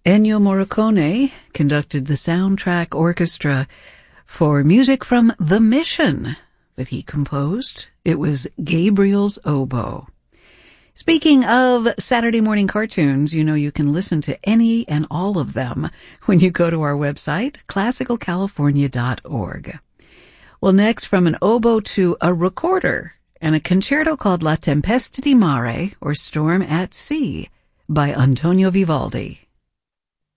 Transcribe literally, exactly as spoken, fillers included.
Ennio Morricone conducted the soundtrack orchestra for music from The Mission that he composed. It was Gabriel's Oboe. Speaking of Saturday morning cartoons, you know you can listen to any and all of them when you go to our website, classical california dot org. Well, next, from an oboe to a recorder, and a concerto called La Tempesta di Mare, or Storm at Sea, by Antonio Vivaldi.